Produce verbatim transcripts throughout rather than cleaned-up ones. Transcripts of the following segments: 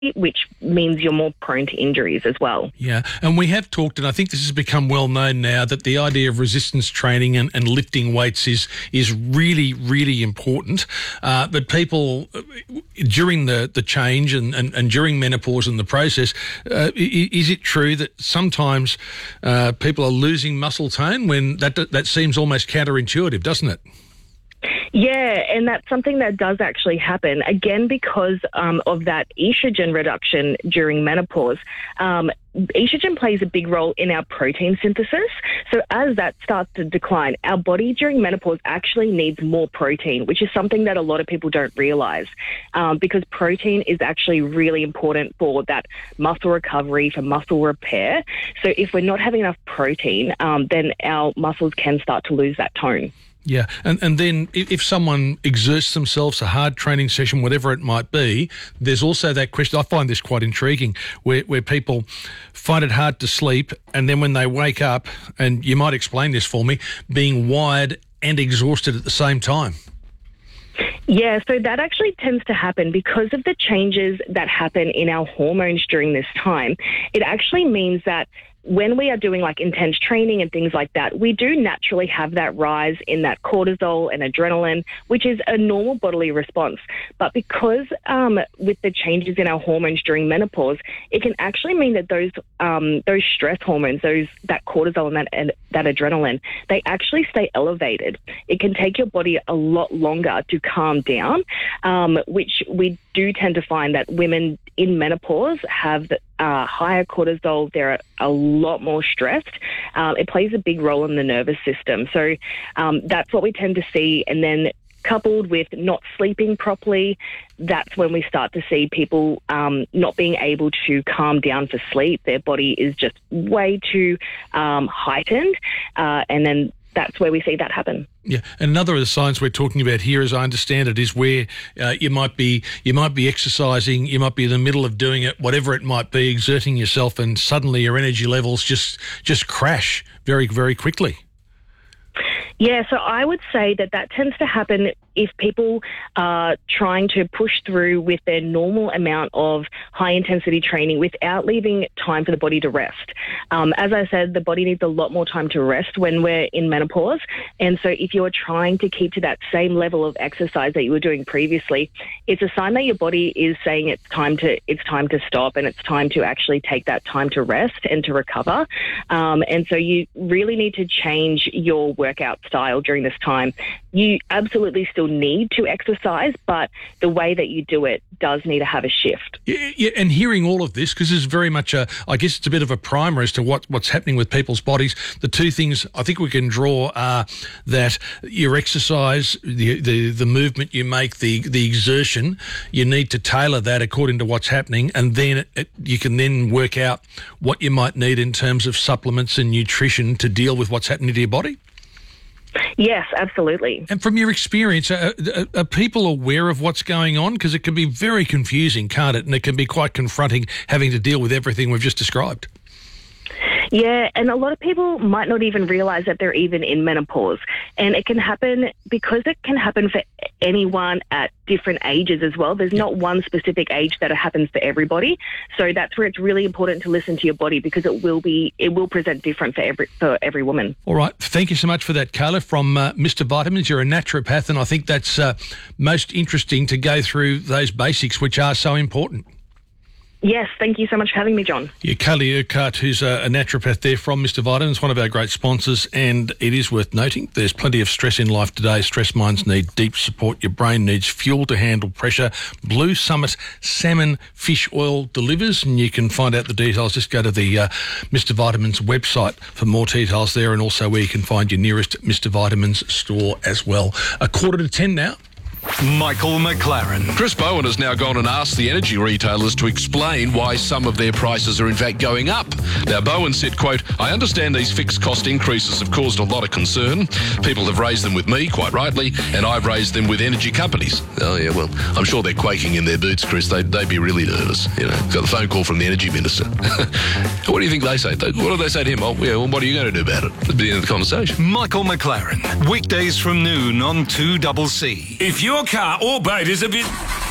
which means you're more prone to injuries as well. Yeah, and we have talked, and I think this has become well known now, that the idea of resistance training and, and lifting weights is is really, really important. Uh, but people, during the, the change and, and, and during menopause and the process, uh, is it true that sometimes uh, people are losing muscle tone when that that seems almost counterintuitive, doesn't it? Yeah, and that's something that does actually happen, again, because um, of that estrogen reduction during menopause. Um, estrogen plays a big role in our protein synthesis. So as that starts to decline, our body during menopause actually needs more protein, which is something that a lot of people don't realize, um, because protein is actually really important for that muscle recovery, for muscle repair. So if we're not having enough protein, um, then our muscles can start to lose that tone. Yeah, and, and then if someone exerts themselves, a hard training session, whatever it might be, there's also that question, I find this quite intriguing, where, where people find it hard to sleep, and then when they wake up, and you might explain this for me, being wired and exhausted at the same time. Yeah, so that actually tends to happen because of the changes that happen in our hormones during this time. It actually means that when we are doing like intense training and things like that, we do naturally have that rise in that cortisol and adrenaline, which is a normal bodily response. But because um, with the changes in our hormones during menopause, it can actually mean that those um, those stress hormones, those that cortisol and that and that adrenaline, they actually stay elevated. It can take your body a lot longer to calm down, um, which we do tend to find that women in menopause have uh, higher cortisol. They're a lot more stressed. Um, it plays a big role in the nervous system. So um, that's what we tend to see. And then coupled with not sleeping properly, that's when we start to see people um, not being able to calm down for sleep. Their body is just way too um, heightened. Uh, and then that's where we see that happen. Yeah, and another of the signs we're talking about here, as I understand it, is where uh, you might be you might be exercising, you might be in the middle of doing it, whatever it might be, exerting yourself, and suddenly your energy levels just just crash very, very quickly. Yeah, so I would say that that tends to happen if people are trying to push through with their normal amount of high-intensity training without leaving time for the body to rest. Um, as I said, the body needs a lot more time to rest when we're in menopause. And so if you're trying to keep to that same level of exercise that you were doing previously, it's a sign that your body is saying it's time to it's time to stop, and it's time to actually take that time to rest and to recover. Um, and so you really need to change your workout style during this time. You absolutely still need to exercise, but the way that you do it does need to have a shift. Yeah, yeah, and hearing all of this, because this is very much a, I guess it's a bit of a primer as to what, what's happening with people's bodies. The two things I think we can draw are that your exercise, the the, the movement you make, the, the exertion, you need to tailor that according to what's happening, and then it, it, you can then work out what you might need in terms of supplements and nutrition to deal with what's happening to your body. Yes, absolutely. And from your experience, are, are, are people aware of what's going on? Because it can be very confusing, can't it? And it can be quite confronting having to deal with everything we've just described. Yeah, and a lot of people might not even realise that they're even in menopause. And it can happen because it can happen for anyone at different ages as well. There's not one specific age that it happens for everybody. So that's where it's really important to listen to your body, because it will be it will present different for every for every woman. All right. Thank you so much for that, Carla, from uh, Mister Vitamins. You're a naturopath, and I think that's uh, most interesting to go through those basics, which are so important. Yes, thank you so much for having me, John. Yeah, Carly Urquhart, who's a, a naturopath there from Mister Vitamins, one of our great sponsors, and it is worth noting there's plenty of stress in life today. Stress minds need deep support. Your brain needs fuel to handle pressure. Blue Summit Salmon Fish Oil delivers, and you can find out the details. Just go to the uh, Mister Vitamins website for more details there, and also where you can find your nearest Mister Vitamins store as well. A quarter to ten now. Michael McLaren. Chris Bowen has now gone and asked the energy retailers to explain why some of their prices are in fact going up. Now, Bowen said, quote, "I understand these fixed cost increases have caused a lot of concern. People have raised them with me, quite rightly, and I've raised them with energy companies." Oh, yeah, well, I'm sure they're quaking in their boots, Chris. They'd, they'd be really nervous. You know, got the phone call from the energy minister. What do you think they say? What do they say to him? Oh, yeah, well, what are you going to do about it? At the end of the conversation. Michael McLaren. Weekdays from noon on two C C. If your car or boat is a bit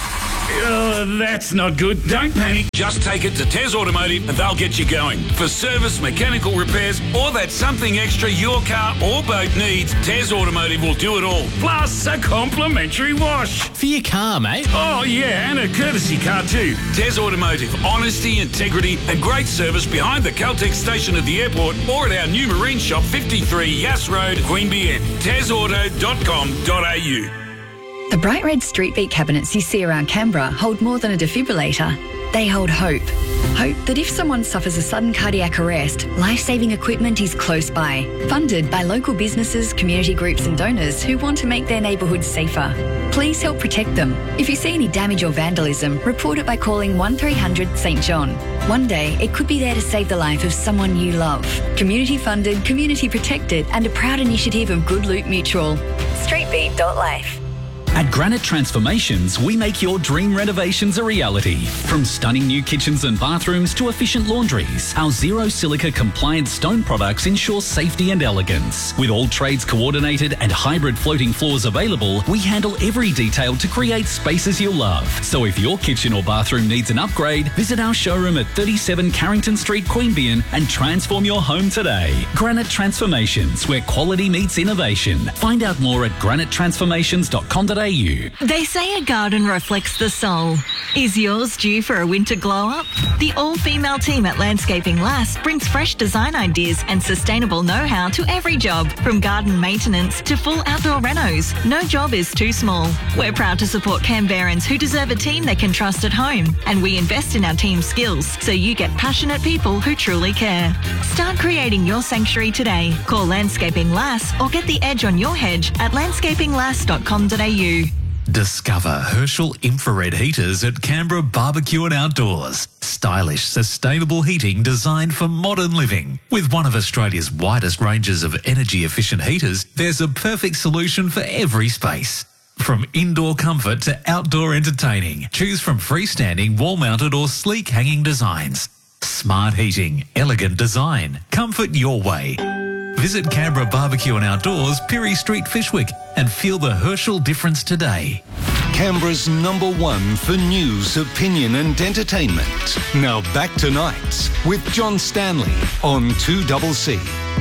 Oh, that's not good. Don't panic. Just take it to Tez Automotive and they'll get you going. For service, mechanical repairs, or that something extra your car or boat needs, Tez Automotive will do it all. Plus a complimentary wash. For your car, mate. Oh, yeah, and a courtesy car too. Tez Automotive. Honesty, integrity, and great service behind the Caltex station at the airport or at our new marine shop, fifty-three Yass Road, Queanbeyan. tez auto dot com dot a u. The bright red Street Beat cabinets you see around Canberra hold more than a defibrillator. They hold hope. Hope that if someone suffers a sudden cardiac arrest, life-saving equipment is close by. Funded by local businesses, community groups and donors who want to make their neighbourhoods safer. Please help protect them. If you see any damage or vandalism, report it by calling one three hundred St John. One day, it could be there to save the life of someone you love. Community funded, community protected and a proud initiative of Good Loot Mutual. street beat dot life. At Granite Transformations, we make your dream renovations a reality. From stunning new kitchens and bathrooms to efficient laundries, our zero silica compliant stone products ensure safety and elegance. With all trades coordinated and hybrid floating floors available, we handle every detail to create spaces you'll love. So if your kitchen or bathroom needs an upgrade, visit our showroom at thirty-seven Carrington Street, Queanbeyan and transform your home today. Granite Transformations, where quality meets innovation. Find out more at granite transformations dot com dot a u. They say a garden reflects the soul. Is yours due for a winter glow-up? The all-female team at Landscaping Lass brings fresh design ideas and sustainable know-how to every job, from garden maintenance to full outdoor renos. No job is too small. We're proud to support Canberrans who deserve a team they can trust at home, and we invest in our team's skills so you get passionate people who truly care. Start creating your sanctuary today. Call Landscaping Lass or get the edge on your hedge at landscaping lass dot com dot a u. Discover Herschel infrared heaters at Canberra Barbecue and Outdoors. Stylish, sustainable heating designed for modern living. With one of Australia's widest ranges of energy-efficient heaters, there's a perfect solution for every space. From indoor comfort to outdoor entertaining, choose from freestanding, wall-mounted or sleek hanging designs. Smart heating, elegant design, comfort your way. Visit Canberra Barbecue and Outdoors, Pirie Street, Fishwick, and feel the Herschel difference today. Canberra's number one for news, opinion and entertainment. Now back to Nights with John Stanley on two C C.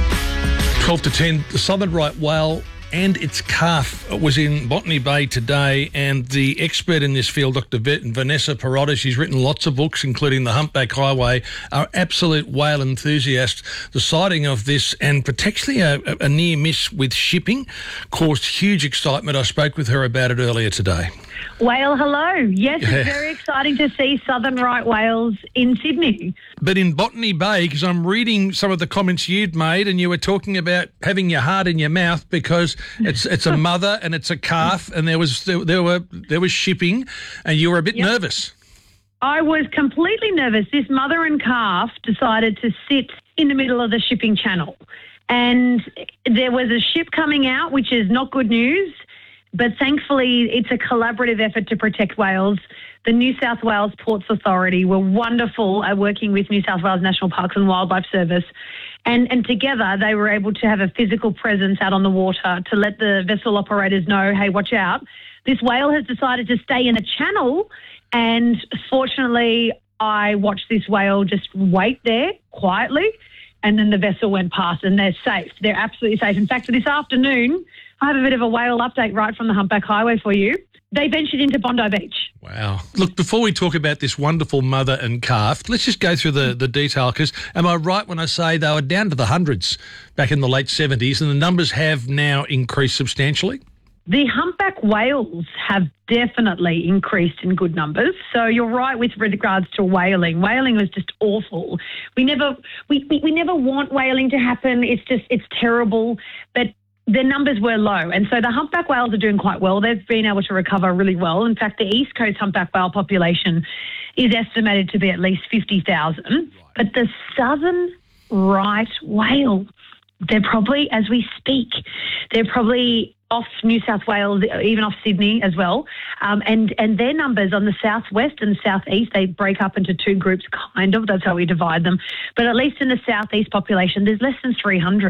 twelve to ten, the southern right whale and its calf was in Botany Bay today, and the expert in this field, Doctor Vanessa Perrotta, she's written lots of books, including The Humpback Highway, are absolute whale enthusiasts. The sighting of this, and potentially a, a near miss with shipping, caused huge excitement. I spoke with her about it earlier today. Whale, hello. Yes, Yeah. It's very exciting to see southern right whales in Sydney. But in Botany Bay, because I'm reading some of the comments you'd made, and you were talking about having your heart in your mouth because it's it's a mother and it's a calf, and there was there, there were there was shipping, and you were a bit Yep. nervous. I was completely nervous. This mother and calf decided to sit in the middle of the shipping channel. And there was a ship coming out, which is not good news. But thankfully, it's a collaborative effort to protect whales. The New South Wales Ports Authority were wonderful at working with New South Wales National Parks and Wildlife Service. And, and together, they were able to have a physical presence out on the water to let the vessel operators know, hey, watch out. This whale has decided to stay in the channel. And fortunately, I watched this whale just wait there quietly. And then the vessel went past, and they're safe. They're absolutely safe. In fact, this afternoon, I have a bit of a whale update right from the Humpback Highway for you. They ventured into Bondi Beach. Wow. Look, before we talk about this wonderful mother and calf, let's just go through the, the detail, because am I right when I say they were down to the hundreds back in the late seventies, and the numbers have now increased substantially? The humpback whales have definitely increased in good numbers. So you're right with regards to whaling. Whaling was just awful. We never we, we, we never want whaling to happen. It's just, it's terrible. But their numbers were low. And so the humpback whales are doing quite well. They've been able to recover really well. In fact, the East Coast humpback whale population is estimated to be at least fifty thousand. But the southern right whale, they're probably, as we speak, they're probably off New South Wales, even off Sydney as well. Um, and, and their numbers on the southwest and the southeast, they break up into two groups, kind of. That's how we divide them. But at least in the southeast population, there's less than three hundred.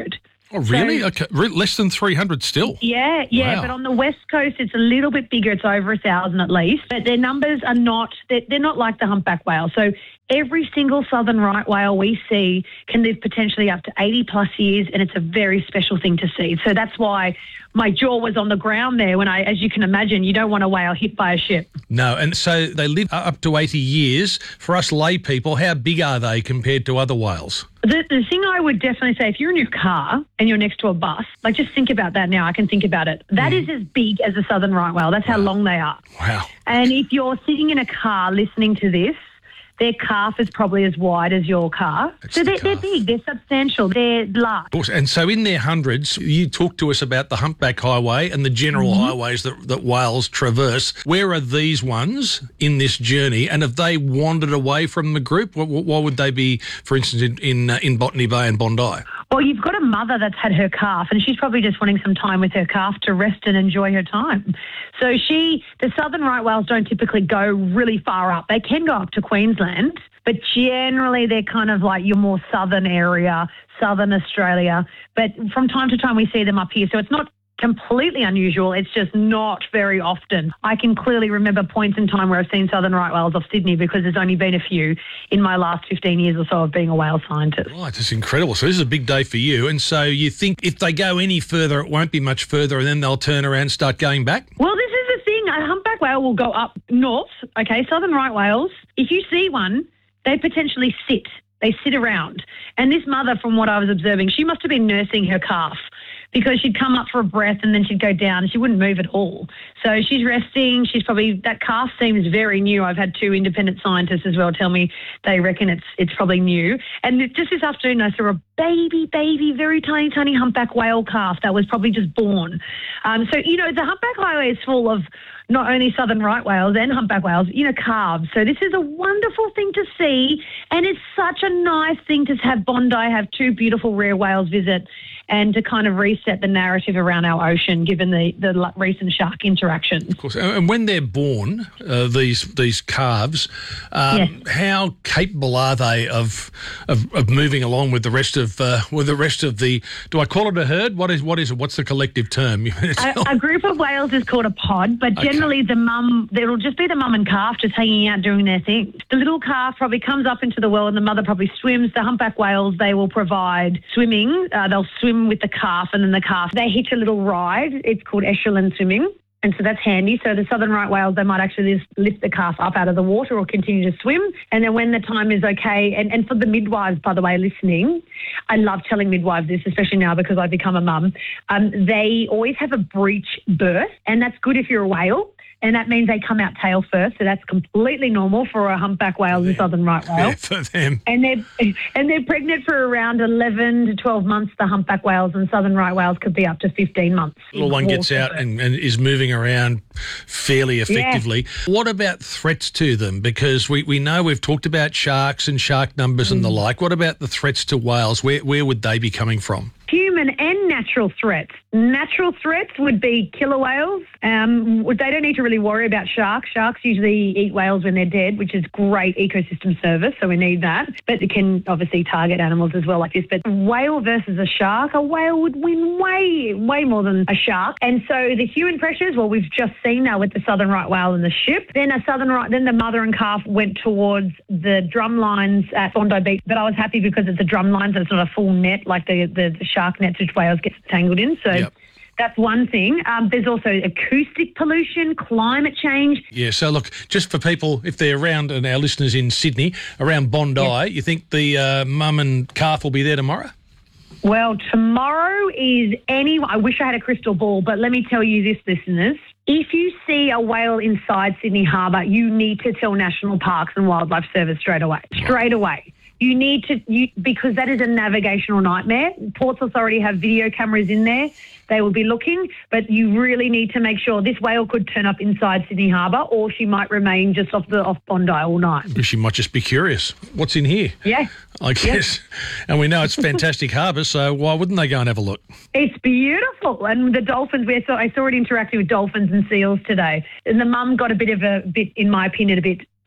Oh, really? So- okay, Re- less than three hundred still. Yeah, yeah, Wow. but on the West Coast, it's a little bit bigger. It's over a thousand at least. But their numbers are not, they're, they're not like the humpback whale. So every single southern right whale we see can live potentially up to eighty plus years, and it's a very special thing to see. So that's why my jaw was on the ground there when I, as you can imagine, you don't want a whale hit by a ship. No, and so they live up to eighty years. For us lay people, how big are they compared to other whales? The, the thing I would definitely say, if you're in your car and you're next to a bus, like just think about that now. I can think about it. That is as big as a southern right whale. That's how long they are. Wow. And if you're sitting in a car listening to this, their calf is probably as wide as your car. That's so the they're, they're calf. big, they're substantial, they're large. Of course. And so in their hundreds, you talk to us about the humpback highway and the general Mm-hmm. highways that, that whales traverse. Where are these ones in this journey? And have they wandered away from the group? Why, why would they be, for instance, in in, uh, in Botany Bay and Bondi? Well, you've got a mother that's had her calf, and she's probably just wanting some time with her calf to rest and enjoy her time. So she, the southern right whales don't typically go really far up. They can go up to Queensland, but generally they're kind of like your more southern area, southern Australia. But from time to time we see them up here. So it's not completely unusual. It's just not very often. I can clearly remember points in time where I've seen southern right whales off Sydney because there's only been a few in my last fifteen years or so of being a whale scientist. Right, that's incredible. So this is a big day for you. And so you think if they go any further, it won't be much further, and then they'll turn around and start going back? Well, this is the thing. A humpback whale will go up north, okay, southern right whales. If you see one, they potentially sit. They sit around. And this mother, from what I was observing, she must have been nursing her calf because she'd come up for a breath and then she'd go down and she wouldn't move at all. So she's resting. She's probably, that calf seems very new. I've had two independent scientists as well tell me they reckon it's it's probably new. And just this afternoon I saw a baby, baby, very tiny, tiny humpback whale calf that was probably just born. Um, so, you know, the humpback highway is full of not only southern right whales and humpback whales, you know, calves. So this is a wonderful thing to see, and it's such a nice thing to have Bondi have two beautiful rare whales visit and to kind of reset the narrative around our ocean, given the, the l- recent shark interactions. Of course. And when they're born, uh, these these calves, um, Yes. how capable are they of, of of moving along with the rest of uh, with the rest of the? Do I call it a herd? What is what is it? What's the collective term? A, a group of whales is called a pod, but generally the mum, there'll just be the mum and calf just hanging out doing their thing. The little calf probably comes up into the well and the mother probably swims. The humpback whales, they will provide swimming. Uh, they'll swim with the calf, and then the calf, they hitch a little ride. It's called echelon swimming. And so that's handy. So the southern right whales, they might actually just lift the calf up out of the water or continue to swim. And then when the time is okay, and, and for the midwives, by the way, listening, I love telling midwives this, especially now because I've become a mum. Um, they always have a breech birth, and that's good if you're a whale. And that means they come out tail first, so that's completely normal for a humpback whale and southern right whale. Yeah, for them. And they're and they're pregnant for around eleven to twelve months. The humpback whales and southern right whales could be up to fifteen months. Little one gets out and, and is moving around fairly effectively. What about threats to them? Because we, we know we've talked about sharks and shark numbers mm. and the like. What about the threats to whales? Where where would they be coming from? Human and natural threats. Natural threats would be killer whales. Um, they don't need to really worry about sharks. Sharks usually eat whales when they're dead, which is great ecosystem service, so we need that. But it can obviously target animals as well like this. But whale versus a shark, a whale would win way, way more than a shark. And so the human pressures, well, we've just seen now with the southern right whale and the ship. Then a southern right, then the mother and calf went towards the drum lines at Bondi Beach. But I was happy because it's a drum line, so it's not a full net like the, the, the shark nets which whales get tangled in. So yep. That's one thing. Um, there's also acoustic pollution, climate change. Yeah, so look, just for people, if they're around, and our listeners in Sydney, around Bondi, yep. you think the uh, mum and calf will be there tomorrow? Well, tomorrow is any... I wish I had a crystal ball, but let me tell you this, listeners. If you see a whale inside Sydney Harbour, you need to tell National Parks and Wildlife Service straight away. Straight away. You need to, you, because that is a navigational nightmare. Ports Authority have video cameras in there. They will be looking, but you really need to make sure this whale could turn up inside Sydney Harbour, or she might remain just off the off Bondi all night. She might just be curious. What's in here? Yeah. I guess. Yeah. And we know it's fantastic harbour, so why wouldn't they go and have a look? It's beautiful. And the dolphins, we saw, I saw it interacting with dolphins and seals today. And the mum got a bit of a bit, in my opinion, a bit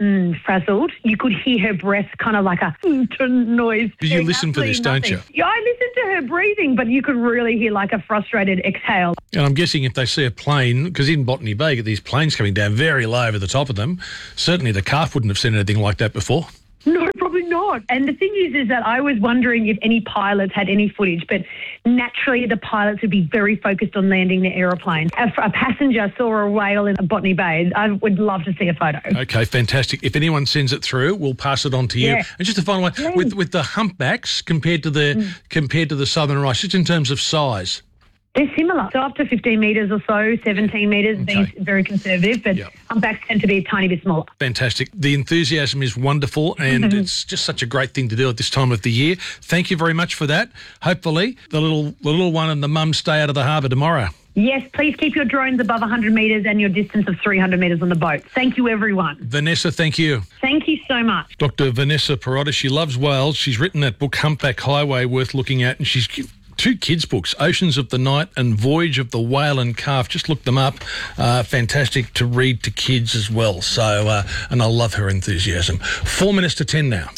mm, frazzled. You could hear her breath kind of like a noise. You listen for this, don't you? Yeah, I listen to her breathing, but you could really hear like a frustrated exhale. And I'm guessing if they see a plane, because in Botany Bay, you get these planes coming down very low over the top of them, certainly the calf wouldn't have seen anything like that before. No, probably not. And the thing is, is that I was wondering if any pilots had any footage, but naturally the pilots would be very focused on landing the aeroplane. If a passenger saw a whale in Botany Bay, I would love to see a photo. Okay, fantastic. If anyone sends it through, we'll pass it on to you. Yeah. And just a final one, Please. with with the humpbacks compared to the Mm. compared to the southern rice, just in terms of size. They're similar. So up to fifteen metres or so, seventeen metres, Okay. being very conservative, but Yep. humpbacks tend to be a tiny bit smaller. Fantastic. The enthusiasm is wonderful, and Mhm. it's just such a great thing to do at this time of the year. Thank you very much for that. Hopefully, the little the little one and the mum stay out of the harbour tomorrow. Yes, please keep your drones above one hundred metres and your distance of three hundred metres on the boat. Thank you, everyone. Vanessa, thank you. Thank you so much. Doctor Vanessa Perotta, she loves whales. She's written that book, Humpback Highway, worth looking at, and she's two kids' books, Oceans of the Night and Voyage of the Whale and Calf. Just look them up. Uh, fantastic to read to kids as well. So, uh, and I love her enthusiasm. Four minutes to ten now.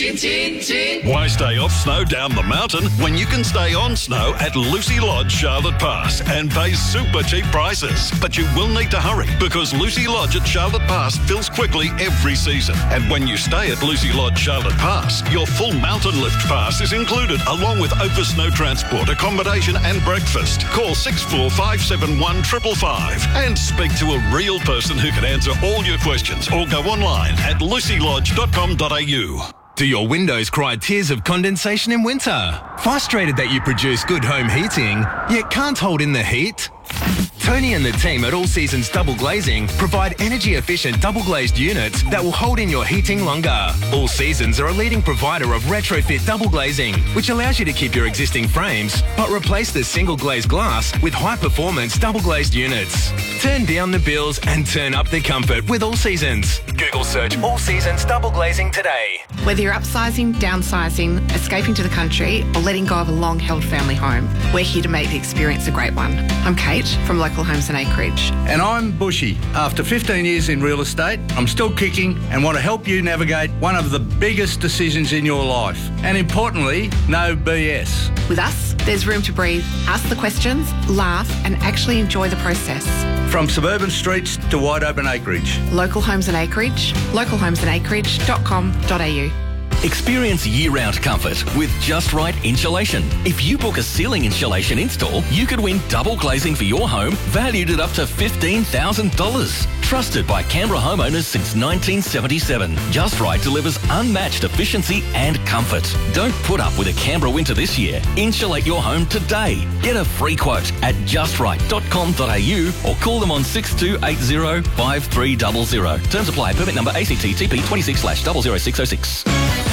Why stay off snow down the mountain when you can stay on snow at Lucy Lodge, Charlotte Pass, and pay super cheap prices? But you will need to hurry because Lucy Lodge at Charlotte Pass fills quickly every season. And when you stay at Lucy Lodge, Charlotte Pass, your full mountain lift pass is included along with over snow transport, accommodation and breakfast. Call six four five seven one five five five and speak to a real person who can answer all your questions, or go online at lucy lodge dot com dot a u. Do your windows cry tears of condensation in winter? Frustrated that you produce good home heating, yet can't hold in the heat? Tony and the team at All Seasons Double Glazing provide energy-efficient double-glazed units that will hold in your heating longer. All Seasons are a leading provider of retrofit double glazing, which allows you to keep your existing frames, but replace the single-glazed glass with high-performance double-glazed units. Turn down the bills and turn up the comfort with All Seasons. Google search All Seasons Double Glazing today. Whether you're upsizing, downsizing, escaping to the country, or letting go of a long-held family home, we're here to make the experience a great one. I'm Kate from Local Homes and Acreage. And I'm Bushy. After fifteen years in real estate, I'm still kicking and want to help you navigate one of the biggest decisions in your life. And importantly, no B S. With us, there's room to breathe, ask the questions, laugh, and actually enjoy the process. From suburban streets to wide open acreage. Local Homes and Acreage, local homes and acreage dot com dot a u. Experience year-round comfort with Just Right Insulation. If you book a ceiling insulation install, you could win double glazing for your home, valued at up to fifteen thousand dollars. Trusted by Canberra homeowners since nineteen seventy-seven, Just Right delivers unmatched efficiency and comfort. Don't put up with a Canberra winter this year. Insulate your home today. Get a free quote at just right dot com dot a u or call them on six two eight zero five three zero zero. Terms apply. Permit number A C T T P twenty-six slash zero zero six zero six.